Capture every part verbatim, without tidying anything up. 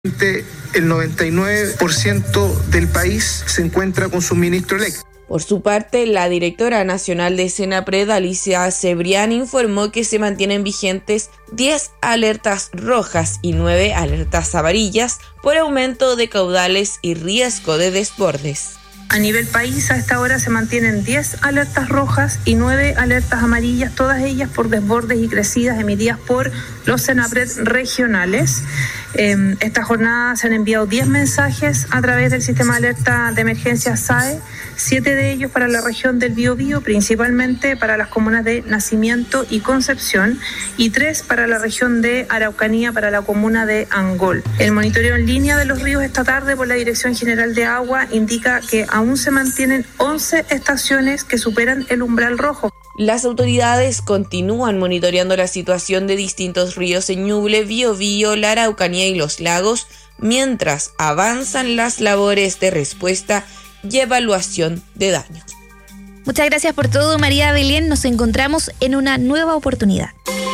El noventa y nueve por ciento del país se encuentra con suministro eléctrico. Por su parte, la directora nacional de Senapred, Alicia Cebrián, informó que se mantienen vigentes diez alertas rojas y nueve alertas amarillas por aumento de caudales y riesgo de desbordes. A nivel país, a esta hora se mantienen diez alertas rojas y nueve alertas amarillas, todas ellas por desbordes y crecidas emitidas por los Senapred regionales. Eh, esta jornada se han enviado diez mensajes a través del sistema de alerta de emergencia S A E, siete de ellos para la región del Biobío, principalmente para las comunas de Nacimiento y Concepción, y tres para la región de Araucanía, para la comuna de Angol. El monitoreo en línea de los ríos esta tarde por la Dirección General de Agua indica que aún se mantienen once estaciones que superan el umbral rojo. Las autoridades continúan monitoreando la situación de distintos ríos en Ñuble, Biobío, la Araucanía y los lagos, mientras avanzan las labores de respuesta y evaluación de daños. Muchas gracias por todo, María Belén. Nos encontramos en una nueva oportunidad.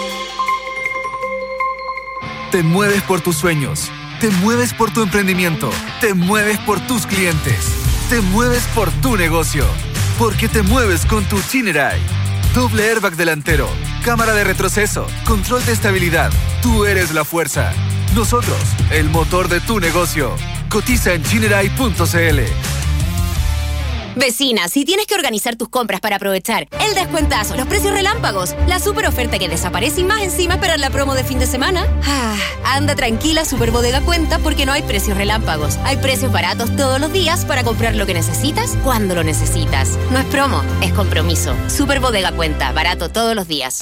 Te mueves por tus sueños, te mueves por tu emprendimiento, te mueves por tus clientes, te mueves por tu negocio, porque te mueves con tu Chinerai. Doble airbag delantero, cámara de retroceso, control de estabilidad. Tú eres la fuerza. Nosotros, el motor de tu negocio. Cotiza en chinerai punto c l. Vecina, si tienes que organizar tus compras para aprovechar el descuentazo, los precios relámpagos, la super oferta que desaparece y más encima esperar la promo de fin de semana, ah, anda tranquila, Super Bodega cuenta porque no hay precios relámpagos. Hay precios baratos todos los días para comprar lo que necesitas cuando lo necesitas. No es promo, es compromiso. Super Bodega cuenta, barato todos los días.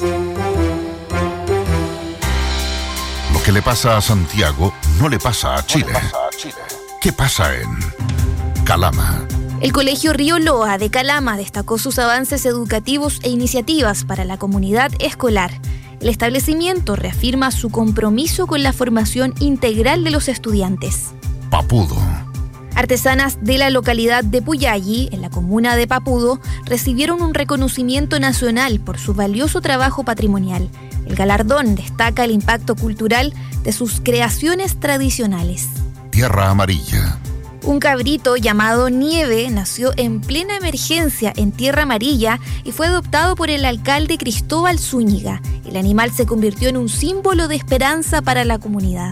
Lo que le pasa a Santiago no le pasa a Chile. ¿Qué pasa en Calama? El Colegio Río Loa de Calama destacó sus avances educativos e iniciativas para la comunidad escolar. El establecimiento reafirma su compromiso con la formación integral de los estudiantes. Papudo. Artesanas de la localidad de Puyalli, en la comuna de Papudo, recibieron un reconocimiento nacional por su valioso trabajo patrimonial. El galardón destaca el impacto cultural de sus creaciones tradicionales. Tierra Amarilla. Un cabrito llamado Nieve nació en plena emergencia en Tierra Amarilla y fue adoptado por el alcalde Cristóbal Zúñiga. El animal se convirtió en un símbolo de esperanza para la comunidad.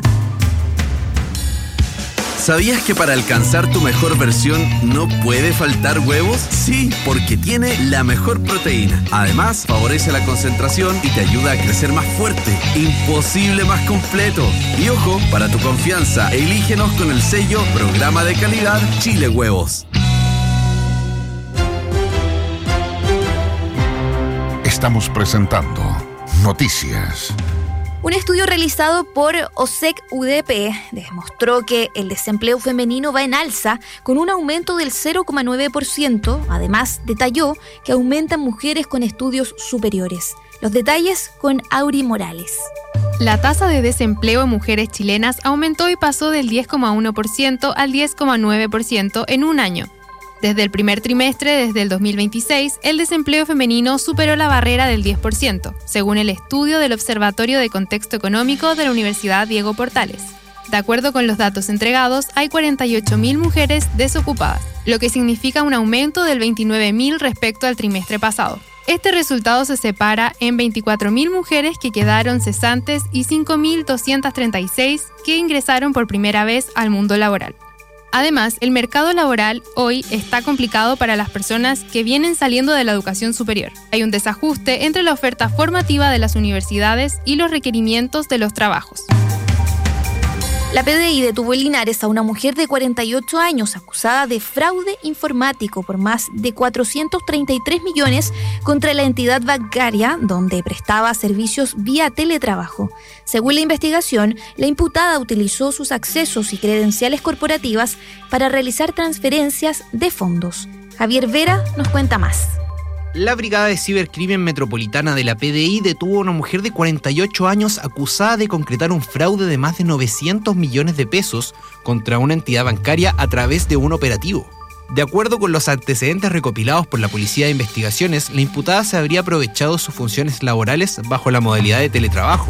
¿Sabías que para alcanzar tu mejor versión no puede faltar huevos? Sí, porque tiene la mejor proteína. Además, favorece la concentración y te ayuda a crecer más fuerte. Imposible más completo. Y ojo, para tu confianza, elígenos con el sello Programa de Calidad Chile Huevos. Estamos presentando Noticias. Un estudio realizado por O S E C U D P demostró que el desempleo femenino va en alza con un aumento del cero coma nueve por ciento. Además, detalló que aumentan mujeres con estudios superiores. Los detalles con Auri Morales. La tasa de desempleo en mujeres chilenas aumentó y pasó del diez coma uno por ciento al diez coma nueve por ciento en un año. Desde el primer trimestre desde el dos mil veintiséis, el desempleo femenino superó la barrera del diez por ciento, según el estudio del Observatorio de Contexto Económico de la Universidad Diego Portales. De acuerdo con los datos entregados, hay cuarenta y ocho mil mujeres desocupadas, lo que significa un aumento del veintinueve mil respecto al trimestre pasado. Este resultado se separa en veinticuatro mil mujeres que quedaron cesantes y cinco mil doscientas treinta y seis que ingresaron por primera vez al mundo laboral. Además, el mercado laboral hoy está complicado para las personas que vienen saliendo de la educación superior. Hay un desajuste entre la oferta formativa de las universidades y los requerimientos de los trabajos. La P D I detuvo en Linares a una mujer de cuarenta y ocho años acusada de fraude informático por más de cuatrocientos treinta y tres millones contra la entidad bancaria donde prestaba servicios vía teletrabajo. Según la investigación, la imputada utilizó sus accesos y credenciales corporativas para realizar transferencias de fondos. Javier Vera nos cuenta más. La Brigada de Cibercrimen Metropolitana de la P D I detuvo a una mujer de cuarenta y ocho años acusada de concretar un fraude de más de novecientos millones de pesos contra una entidad bancaria a través de un operativo. De acuerdo con los antecedentes recopilados por la Policía de Investigaciones, la imputada se habría aprovechado sus funciones laborales bajo la modalidad de teletrabajo.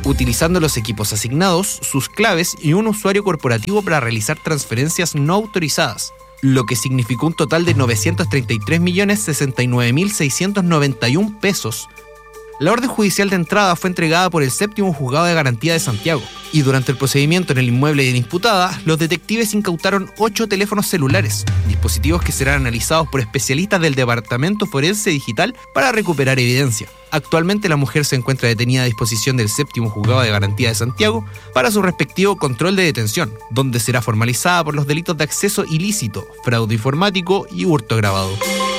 utilizando los equipos asignados, sus claves y un usuario corporativo para realizar transferencias no autorizadas, lo que significó un total de novecientos treinta y tres millones sesenta y nueve mil seiscientos noventa y uno pesos. La orden judicial de entrada fue entregada por el séptimo juzgado de garantía de Santiago, y durante el procedimiento en el inmueble de la imputada, los detectives incautaron ocho teléfonos celulares, dispositivos que serán analizados por especialistas del Departamento Forense Digital para recuperar evidencia. Actualmente la mujer se encuentra detenida a disposición del séptimo juzgado de garantía de Santiago para su respectivo control de detención, donde será formalizada por los delitos de acceso ilícito, fraude informático y hurto agravado.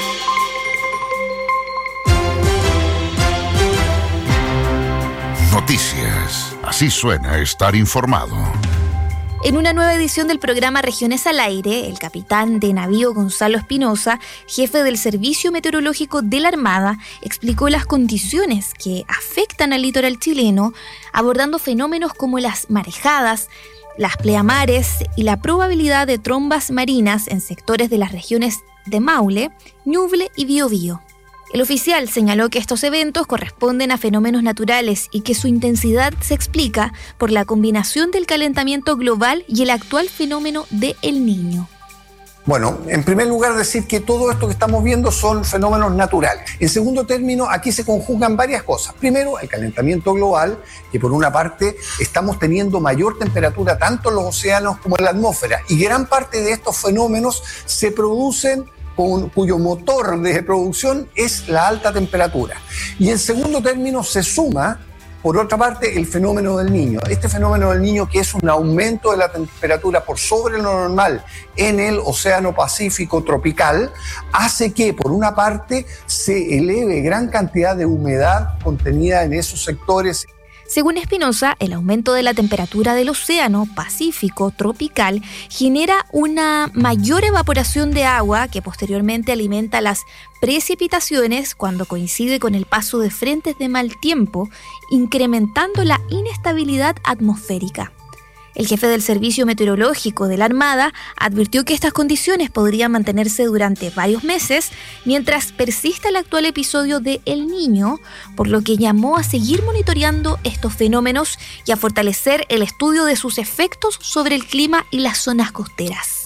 Noticias. Así suena estar informado. En una nueva edición del programa Regiones al Aire, el capitán de navío Gonzalo Espinosa, jefe del Servicio Meteorológico de la Armada, explicó las condiciones que afectan al litoral chileno, abordando fenómenos como las marejadas, las pleamares y la probabilidad de trombas marinas en sectores de las regiones de Maule, Ñuble y Biobío. El oficial señaló que estos eventos corresponden a fenómenos naturales y que su intensidad se explica por la combinación del calentamiento global y el actual fenómeno de El Niño. Bueno, en primer lugar decir que todo esto que estamos viendo son fenómenos naturales. En segundo término, aquí se conjugan varias cosas. Primero, el calentamiento global, que por una parte estamos teniendo mayor temperatura tanto en los océanos como en la atmósfera, y gran parte de estos fenómenos se producen Con, cuyo motor de producción es la alta temperatura. Y en segundo término se suma, por otra parte, el fenómeno del Niño. Este fenómeno del Niño, que es un aumento de la temperatura por sobre lo normal en el Océano Pacífico tropical, hace que, por una parte, se eleve gran cantidad de humedad contenida en esos sectores. Según Espinosa, el aumento de la temperatura del océano Pacífico tropical genera una mayor evaporación de agua que posteriormente alimenta las precipitaciones cuando coincide con el paso de frentes de mal tiempo, incrementando la inestabilidad atmosférica. El jefe del Servicio Meteorológico de la Armada advirtió que estas condiciones podrían mantenerse durante varios meses mientras persista el actual episodio de El Niño, por lo que llamó a seguir monitoreando estos fenómenos y a fortalecer el estudio de sus efectos sobre el clima y las zonas costeras.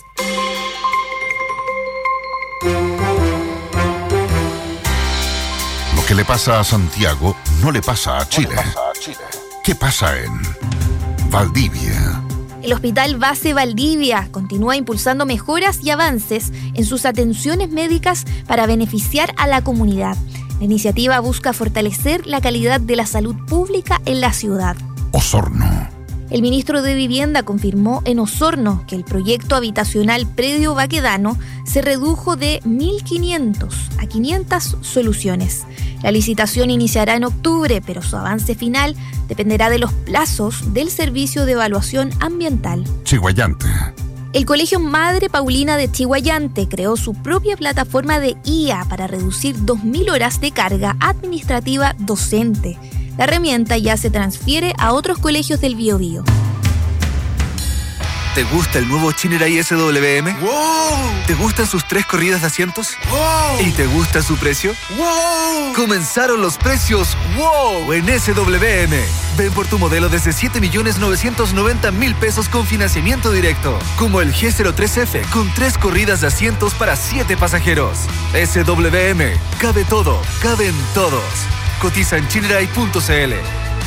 Lo que le pasa a Santiago no le pasa a Chile. ¿Qué pasa en Valdivia? El Hospital Base Valdivia continúa impulsando mejoras y avances en sus atenciones médicas para beneficiar a la comunidad. La iniciativa busca fortalecer la calidad de la salud pública en la ciudad. Osorno. El ministro de Vivienda confirmó en Osorno que el proyecto habitacional Predio Baquedano se redujo de mil quinientos a quinientas soluciones. La licitación iniciará en octubre, pero su avance final dependerá de los plazos del Servicio de Evaluación Ambiental. Chiguayante. El Colegio Madre Paulina de Chiguayante creó su propia plataforma de I A para reducir dos mil horas de carga administrativa docente. La herramienta ya se transfiere a otros colegios del Biobío. ¿Te gusta el nuevo Chineray S W M? ¡Wow! ¿Te gustan sus tres corridas de asientos? ¡Wow! ¿Y te gusta su precio? ¡Wow! Comenzaron los precios ¡wow! En S W M. Ven por tu modelo desde siete millones novecientos noventa mil pesos con financiamiento directo. Como el G cero tres F con tres corridas de asientos para siete pasajeros. S W M. Cabe todo. Caben todos. Cotiza en chineray punto c l.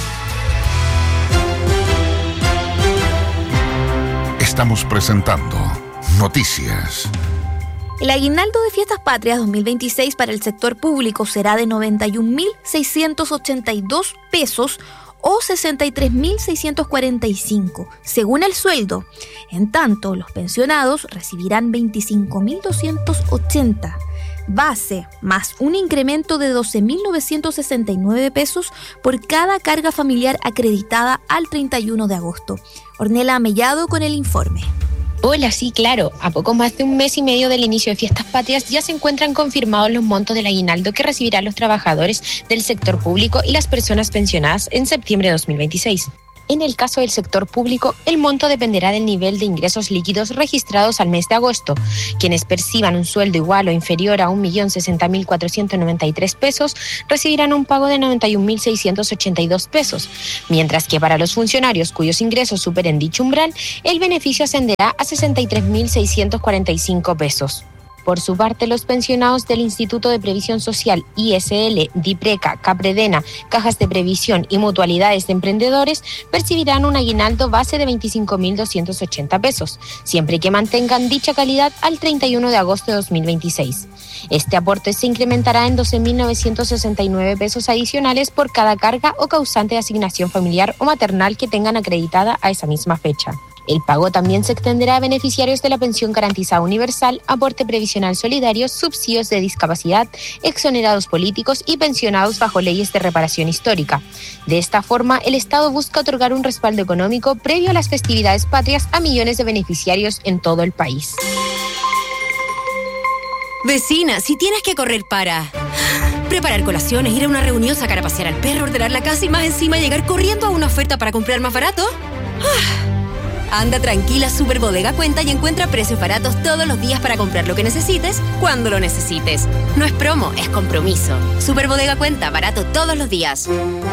Estamos presentando Noticias. El aguinaldo de Fiestas Patrias dos mil veintiséis para el sector público será de noventa y un mil seiscientos ochenta y dos pesos o sesenta y tres mil seiscientos cuarenta y cinco, según el sueldo. En tanto, los pensionados recibirán veinticinco mil doscientos ochenta. Base, más un incremento de doce mil novecientos sesenta y nueve pesos por cada carga familiar acreditada al treinta y uno de agosto. Ornella Mellado con el informe. Hola, sí, claro. A poco más de un mes y medio del inicio de Fiestas Patrias ya se encuentran confirmados los montos del aguinaldo que recibirán los trabajadores del sector público y las personas pensionadas en septiembre de dos mil veintiséis. En el caso del sector público, el monto dependerá del nivel de ingresos líquidos registrados al mes de agosto. Quienes perciban un sueldo igual o inferior a un millón sesenta mil cuatrocientos noventa y tres pesos recibirán un pago de noventa y un mil seiscientos ochenta y dos pesos, mientras que para los funcionarios cuyos ingresos superen dicho umbral, el beneficio ascenderá a sesenta y tres mil seiscientos cuarenta y cinco pesos. Por su parte, los pensionados del Instituto de Previsión Social, I S L, DIPRECA, CAPREDENA, Cajas de Previsión y Mutualidades de Emprendedores percibirán un aguinaldo base de veinticinco mil doscientos ochenta pesos, siempre que mantengan dicha calidad al treinta y uno de agosto de dos mil veintiséis. Este aporte se incrementará en doce mil novecientos sesenta y nueve pesos adicionales por cada carga o causante de asignación familiar o maternal que tengan acreditada a esa misma fecha. El pago también se extenderá a beneficiarios de la pensión garantizada universal, aporte previsional solidario, subsidios de discapacidad, exonerados políticos y pensionados bajo leyes de reparación histórica. De esta forma, el Estado busca otorgar un respaldo económico previo a las festividades patrias a millones de beneficiarios en todo el país. Vecina, si tienes que correr para preparar colaciones, ir a una reunión, sacar a pasear al perro, ordenar la casa y más encima llegar corriendo a una oferta para comprar más barato, anda tranquila, Super Bodega Cuenta y encuentra precios baratos todos los días para comprar lo que necesites, cuando lo necesites. No es promo, es compromiso. Super Bodega Cuenta, barato todos los días.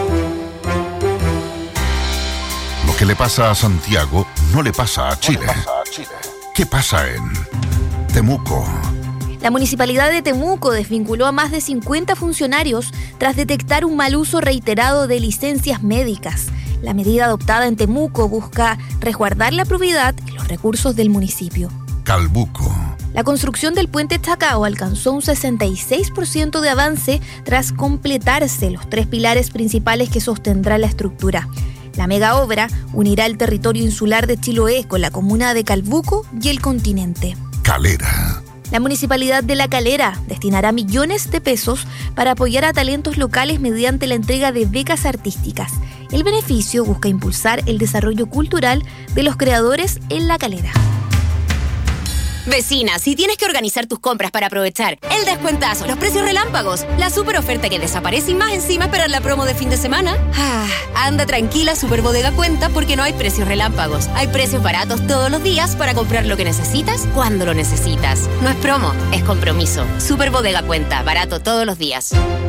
Lo que le pasa a Santiago no le pasa a Chile. ¿Qué pasa en Temuco? La Municipalidad de Temuco desvinculó a más de cincuenta funcionarios tras detectar un mal uso reiterado de licencias médicas. La medida adoptada en Temuco busca resguardar la probidad y los recursos del municipio. Calbuco. La construcción del puente Chacao alcanzó un sesenta y seis por ciento de avance tras completarse los tres pilares principales que sostendrán la estructura. La mega obra unirá el territorio insular de Chiloé con la comuna de Calbuco y el continente. Calera. La Municipalidad de La Calera destinará millones de pesos para apoyar a talentos locales mediante la entrega de becas artísticas. El beneficio busca impulsar el desarrollo cultural de los creadores en La Calera. Vecina, si tienes que organizar tus compras para aprovechar el descuentazo, los precios relámpagos, la super oferta que desaparece y más encima esperar la promo de fin de semana, ah, anda tranquila, Super Bodega Cuenta, porque no hay precios relámpagos. Hay precios baratos todos los días para comprar lo que necesitas cuando lo necesitas. No es promo, es compromiso. Super Bodega Cuenta, barato todos los días.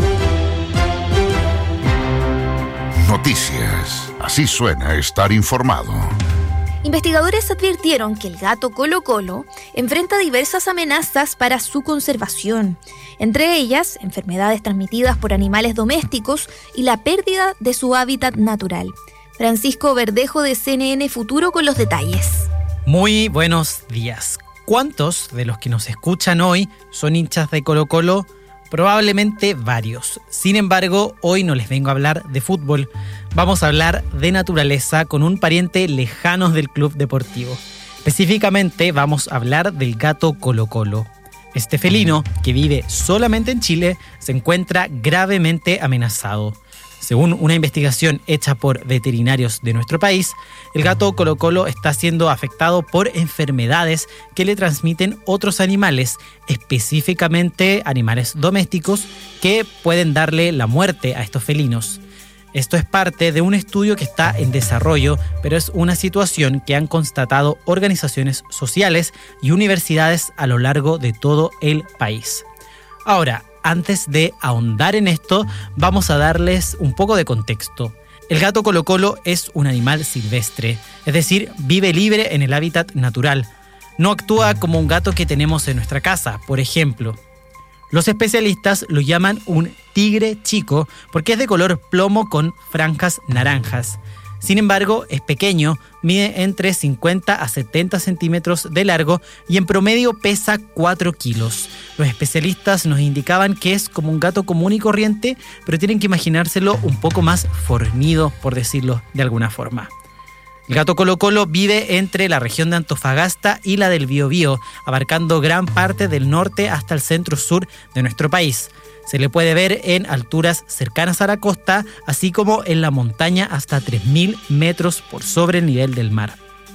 Noticias. Así suena estar informado. Investigadores advirtieron que el gato Colo Colo enfrenta diversas amenazas para su conservación, entre ellas enfermedades transmitidas por animales domésticos y la pérdida de su hábitat natural. Francisco Verdejo de C N N Futuro con los detalles. Muy buenos días. ¿Cuántos de los que nos escuchan hoy son hinchas de Colo Colo? Probablemente varios. Sin embargo, hoy no les vengo a hablar de fútbol. Vamos a hablar de naturaleza con un pariente lejano del club deportivo. Específicamente vamos a hablar del gato Colo Colo. Este felino, que vive solamente en Chile, se encuentra gravemente amenazado. Según una investigación hecha por veterinarios de nuestro país, el gato Colo Colo está siendo afectado por enfermedades que le transmiten otros animales, específicamente animales domésticos, que pueden darle la muerte a estos felinos. Esto es parte de un estudio que está en desarrollo, pero es una situación que han constatado organizaciones sociales y universidades a lo largo de todo el país. Ahora, antes de ahondar en esto, vamos a darles un poco de contexto. El gato Colo Colo es un animal silvestre, es decir, vive libre en el hábitat natural. No actúa como un gato que tenemos en nuestra casa, por ejemplo. Los especialistas lo llaman un tigre chico porque es de color plomo con franjas naranjas. Sin embargo, es pequeño, mide entre cincuenta a setenta centímetros de largo y en promedio pesa cuatro kilos. Los especialistas nos indicaban que es como un gato común y corriente, pero tienen que imaginárselo un poco más fornido, por decirlo de alguna forma. El gato Colo Colo vive entre la región de Antofagasta y la del Biobío, abarcando gran parte del norte hasta el centro-sur de nuestro país. Se le puede ver en alturas cercanas a la costa, así como en la montaña hasta tres mil metros por sobre el nivel del mar.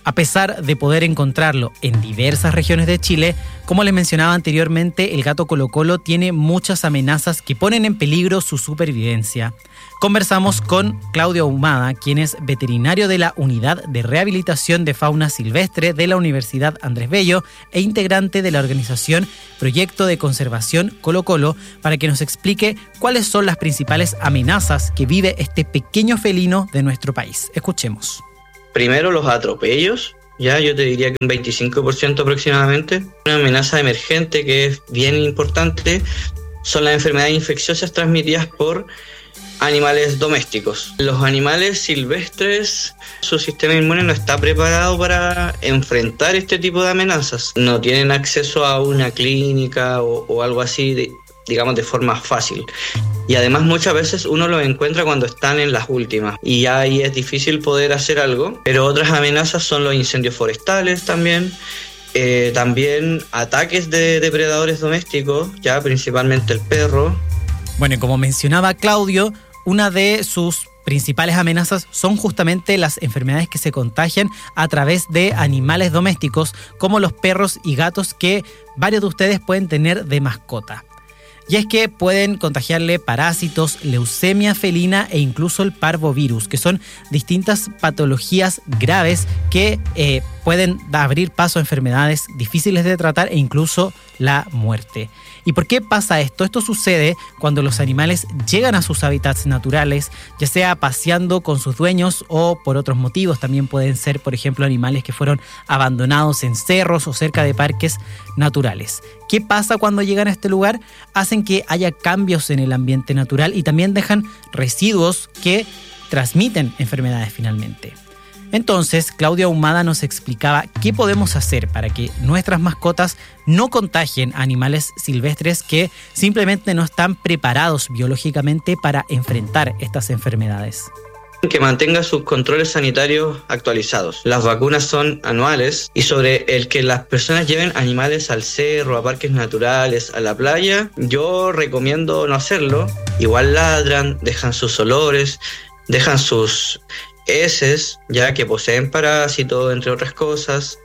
A pesar de poder encontrarlo en diversas regiones de Chile, como les mencionaba anteriormente, el gato Colo-Colo tiene muchas amenazas que ponen en peligro su supervivencia. Conversamos con Claudio Ahumada, quien es veterinario de la Unidad de Rehabilitación de Fauna Silvestre de la Universidad Andrés Bello e integrante de la organización Proyecto de Conservación Colo-Colo, para que nos explique cuáles son las principales amenazas que vive este pequeño felino de nuestro país. Escuchemos. Primero, los atropellos, ya yo te diría que un veinticinco por ciento aproximadamente. Una amenaza emergente que es bien importante son las enfermedades infecciosas transmitidas por animales domésticos. Los animales silvestres, su sistema inmune no está preparado para enfrentar este tipo de amenazas. No tienen acceso a una clínica o, o algo así, de, digamos, de forma fácil. Y además muchas veces uno los encuentra cuando están en las últimas y ya ahí es difícil poder hacer algo. Pero otras amenazas son los incendios forestales también, eh, también ataques de depredadores domésticos, ya principalmente el perro. Bueno, y como mencionaba Claudio, una de sus principales amenazas son justamente las enfermedades que se contagian a través de animales domésticos, como los perros y gatos que varios de ustedes pueden tener de mascota. Y es que pueden contagiarle parásitos, leucemia felina e incluso el parvovirus, que son distintas patologías graves que eh, pueden abrir paso a enfermedades difíciles de tratar e incluso la muerte. ¿Y por qué pasa esto? Esto sucede cuando los animales llegan a sus hábitats naturales, ya sea paseando con sus dueños o por otros motivos. También pueden ser, por ejemplo, animales que fueron abandonados en cerros o cerca de parques naturales. ¿Qué pasa cuando llegan a este lugar? Hacen que haya cambios en el ambiente natural y también dejan residuos que transmiten enfermedades finalmente. Entonces, Claudia Ahumada nos explicaba qué podemos hacer para que nuestras mascotas no contagien a animales silvestres que simplemente no están preparados biológicamente para enfrentar estas enfermedades. Que mantenga sus controles sanitarios actualizados. Las vacunas son anuales y sobre el que las personas lleven animales al cerro, a parques naturales, a la playa, yo recomiendo no hacerlo. Igual ladran, dejan sus olores, dejan sus heces, ya que poseen parásitos, entre otras cosas,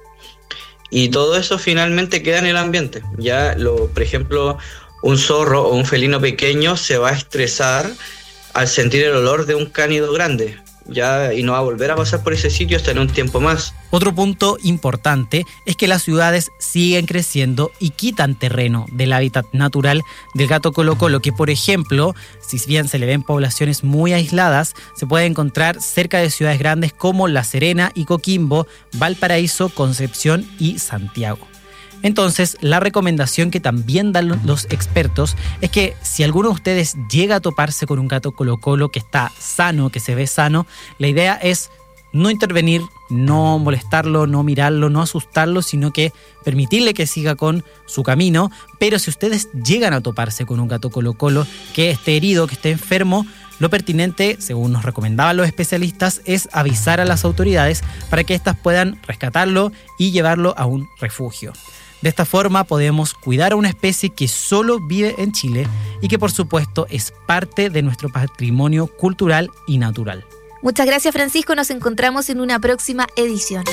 y todo eso finalmente queda en el ambiente. Ya, lo, por ejemplo, un zorro o un felino pequeño se va a estresar al sentir el olor de un cánido grande, ya, y no va a volver a pasar por ese sitio hasta en un tiempo más. Otro punto importante es que las ciudades siguen creciendo y quitan terreno del hábitat natural del gato Colo-Colo, que por ejemplo, si bien se le ven poblaciones muy aisladas, se puede encontrar cerca de ciudades grandes como La Serena y Coquimbo, Valparaíso, Concepción y Santiago. Entonces, la recomendación que también dan los expertos es que si alguno de ustedes llega a toparse con un gato Colo-Colo que está sano, que se ve sano, la idea es no intervenir, no molestarlo, no mirarlo, no asustarlo, sino que permitirle que siga con su camino. Pero si ustedes llegan a toparse con un gato Colo-Colo que esté herido, que esté enfermo, lo pertinente, según nos recomendaban los especialistas, es avisar a las autoridades para que éstas puedan rescatarlo y llevarlo a un refugio. De esta forma podemos cuidar a una especie que solo vive en Chile y que por supuesto es parte de nuestro patrimonio cultural y natural. Muchas gracias, Francisco. Nos encontramos en una próxima edición.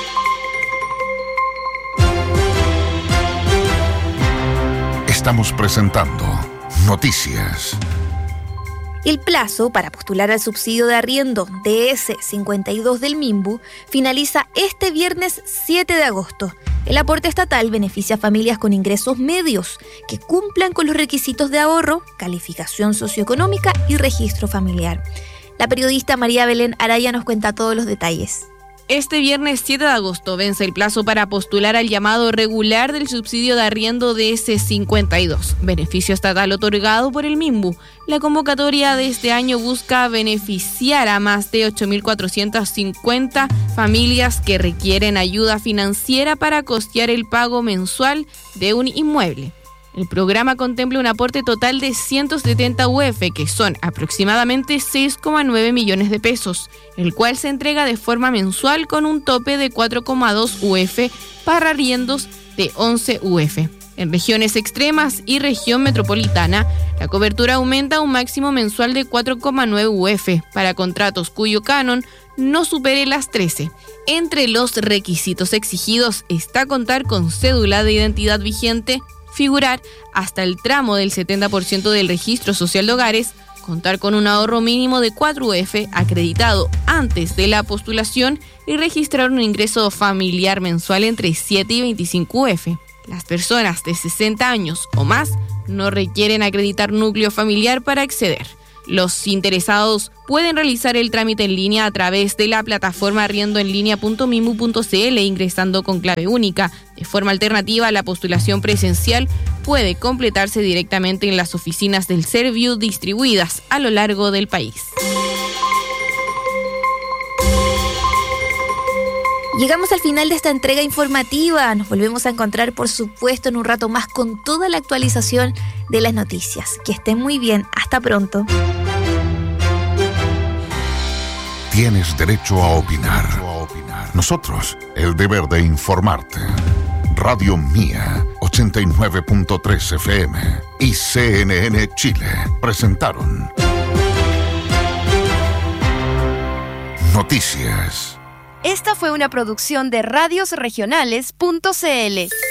Estamos presentando Noticias. El plazo para postular al subsidio de arriendo D S cincuenta y dos del MIMBU finaliza este viernes siete de agosto. El aporte estatal beneficia a familias con ingresos medios que cumplan con los requisitos de ahorro, calificación socioeconómica y registro familiar. La periodista María Belén Araya nos cuenta todos los detalles. Este viernes siete de agosto vence el plazo para postular al llamado regular del subsidio de arriendo D S cincuenta y dos, beneficio estatal otorgado por el MIMBU. La convocatoria de este año busca beneficiar a más de ocho mil cuatrocientas cincuenta familias que requieren ayuda financiera para costear el pago mensual de un inmueble. El programa contempla un aporte total de ciento setenta U F, que son aproximadamente seis coma nueve millones de pesos, el cual se entrega de forma mensual con un tope de cuatro coma dos U F para arriendos de once U F. En regiones extremas y región metropolitana, la cobertura aumenta a un máximo mensual de cuatro coma nueve U F para contratos cuyo canon no supere las trece. Entre los requisitos exigidos está contar con cédula de identidad vigente, figurar hasta el tramo del setenta por ciento del registro social de hogares, contar con un ahorro mínimo de cuatro U F acreditado antes de la postulación y registrar un ingreso familiar mensual entre siete y veinticinco U F. Las personas de sesenta años o más no requieren acreditar núcleo familiar para acceder. Los interesados pueden realizar el trámite en línea a través de la plataforma arriendoenlinea punto mimu punto c l ingresando con clave única. De forma alternativa, la postulación presencial puede completarse directamente en las oficinas del Serviu distribuidas a lo largo del país. Llegamos al final de esta entrega informativa. Nos volvemos a encontrar, por supuesto, en un rato más con toda la actualización de las noticias. Que estén muy bien. Hasta pronto. Tienes derecho a opinar. Nosotros, el deber de informarte. Radio Mía, ochenta y nueve punto tres F M y C N N Chile presentaron Noticias. Esta fue una producción de radios regionales punto c l.